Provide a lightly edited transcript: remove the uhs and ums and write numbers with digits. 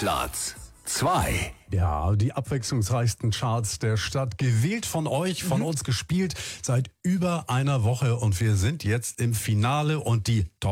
Platz 2. Ja, die abwechslungsreichsten Charts der Stadt, gewählt von euch, von uns gespielt, seit über einer Woche. Und wir sind jetzt im Finale und die Top